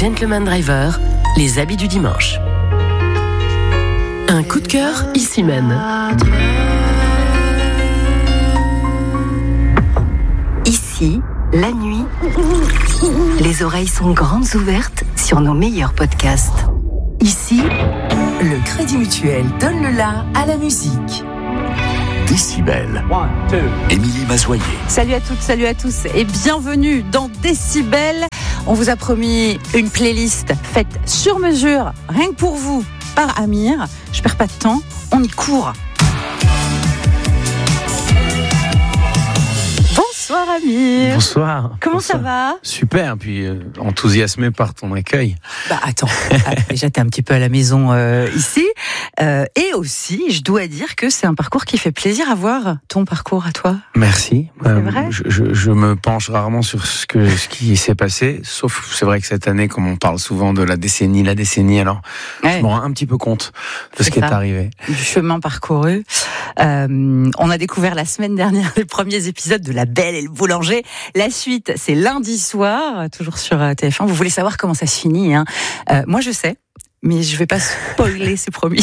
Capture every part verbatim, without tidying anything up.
Gentleman Driver, les habits du dimanche. Un coup de cœur, ici même. Ici, la nuit, les oreilles sont grandes ouvertes sur nos meilleurs podcasts. Ici, le Crédit Mutuel donne le la à la musique. Décibel. Émilie Mazoyer. Salut à toutes, salut à tous et bienvenue dans Décibel. On vous a promis une playlist faite sur mesure, rien que pour vous, par Amir. Je perds pas de temps, on y court. Bonsoir Amir. Bonsoir. Comment Bonsoir. ça va ? Super, puis euh, enthousiasmé par ton accueil. Bah attends, déjà t'es un petit peu à la maison euh, ici. Euh, et aussi, je dois dire que c'est un parcours qui fait plaisir à voir, ton parcours à toi. Merci. C'est euh, vrai je, je, je me penche rarement sur ce, que, ce qui s'est passé, sauf c'est vrai que cette année, comme on parle souvent de la décennie, la décennie, alors ouais. je me rends un petit peu compte de ce qui est arrivé. Du chemin parcouru. Euh, on a découvert la semaine dernière les premiers épisodes de La Belle et le Boulanger. La suite, c'est lundi soir, toujours sur T F un. Vous voulez savoir comment ça se finit, hein ? euh, Moi, je sais. Mais je vais pas spoiler, c'est promis.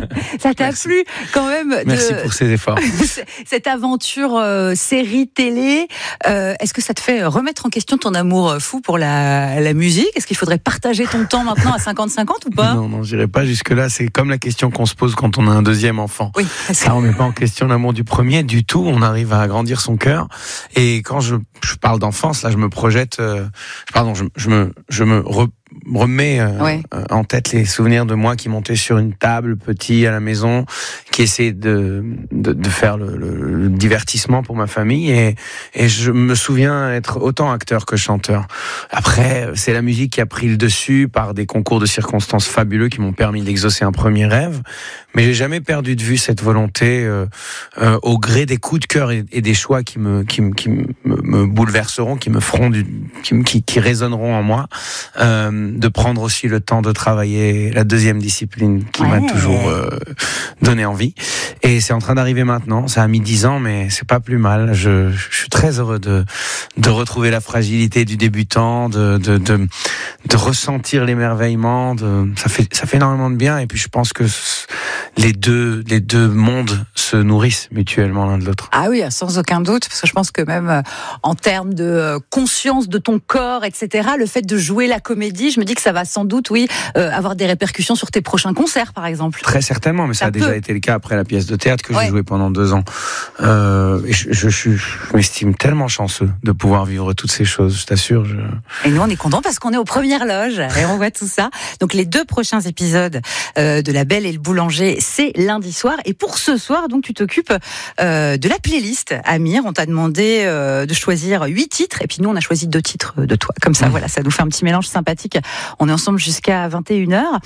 Ça t'a Merci. plu quand même de... Merci pour ces efforts. Cette aventure euh, série télé, euh, est-ce que ça te fait remettre en question ton amour fou pour la, la musique ? Est-ce qu'il faudrait partager ton temps maintenant à cinquante cinquante ou pas ? Non, non, j'irai pas jusque-là. C'est comme la question qu'on se pose quand on a un deuxième enfant. Oui. Ça, on met pas en question l'amour du premier du tout. On arrive à agrandir son cœur. Et quand je, je parle d'enfance, là, je me projette. Euh, pardon, je, je me, je me re, remets euh, ouais. euh, en tête les souvenirs de moi qui montais sur une table petit à la maison, qui essayait de de, de faire le, le, le divertissement pour ma famille, et et je me souviens être autant acteur que chanteur. Après, c'est la musique qui a pris le dessus par des concours de circonstances fabuleux qui m'ont permis d'exaucer un premier rêve, mais j'ai jamais perdu de vue cette volonté euh, euh, au gré des coups de cœur et, et des choix qui me qui me qui me, me bouleverseront, qui me feront du qui qui, qui résonneront en moi. Euh, de prendre aussi le temps de travailler la deuxième discipline qui ouais. m'a toujours euh, donné envie. Et c'est en train d'arriver maintenant. Ça a mis dix ans, mais c'est pas plus mal. Je, je suis très heureux de, de retrouver la fragilité du débutant, de, de, de, de ressentir l'émerveillement. De, ça fait, ça fait énormément de bien. Et puis je pense que les deux, les deux mondes se nourrissent mutuellement l'un de l'autre. Ah oui, sans aucun doute, parce que je pense que même euh, en termes de euh, conscience de ton corps, et cetera, le fait de jouer la comédie, je me dis que ça va sans doute, oui, euh, avoir des répercussions sur tes prochains concerts, par exemple. Très certainement, mais ça, ça a peut. déjà été le cas après la pièce de théâtre que ouais. j'ai jouée pendant deux ans. Euh, et je, je, je, je m'estime tellement chanceux de pouvoir vivre toutes ces choses, je t'assure. Je... Et nous, on est contents parce qu'on est aux premières loges et on voit tout ça. Donc, les deux prochains épisodes euh, de La Belle et le Boulanger, c'est lundi soir. Et pour ce soir, donc, tu t'occupes euh, de la playlist. Amir, on t'a demandé euh, de choisir huit titres. Et puis, nous, on a choisi deux titres de toi. Comme ça, mmh. voilà, ça nous fait un petit mélange sympathique. On est ensemble jusqu'à vingt et une heures.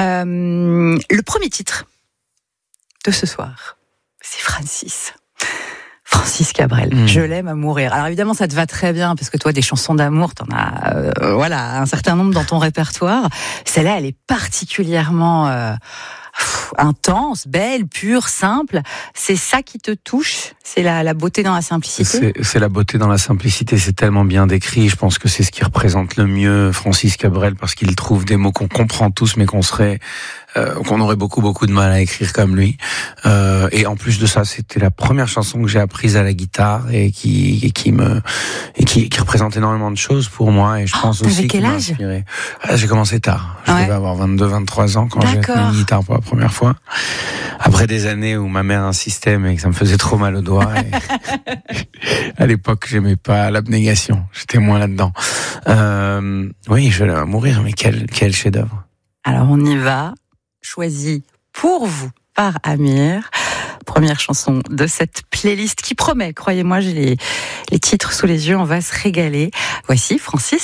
Euh, le premier titre de ce soir, c'est Francis. Francis Cabrel, mmh. je l'aime à mourir. Alors évidemment, ça te va très bien, parce que toi, des chansons d'amour, t'en as euh, voilà, un certain nombre dans ton répertoire. Celle-là, elle est particulièrement... Euh, intense, belle, pure, simple. C'est ça qui te touche ? C'est la, la beauté dans la simplicité ? c'est, c'est la beauté dans la simplicité, c'est tellement bien décrit. Je pense que c'est ce qui représente le mieux Francis Cabrel, parce qu'il trouve des mots qu'on comprend tous, mais qu'on serait, euh, qu'on aurait beaucoup beaucoup de mal à écrire comme lui. Euh, et en plus de ça, c'était la première chanson que j'ai apprise à la guitare et qui, et qui me, et qui, qui représente énormément de choses pour moi. Et je pense oh, aussi quel qu'il m'a âge ? inspiré. Ah, j'ai commencé tard. Je ouais. devais avoir vingt-deux, vingt-trois ans quand D'accord. j'ai appris une guitare pour la première fois. Après des années où ma mère insistait, mais que ça me faisait trop mal aux doigts. Et à l'époque, j'aimais pas l'abnégation. J'étais moins là-dedans. Euh, oui, je vais mourir, mais quel, quel chef-d'œuvre. Alors, on y va. Choisi pour vous par Amir. Première chanson de cette playlist qui promet, croyez-moi, j'ai les, les titres sous les yeux, on va se régaler. Voici Francis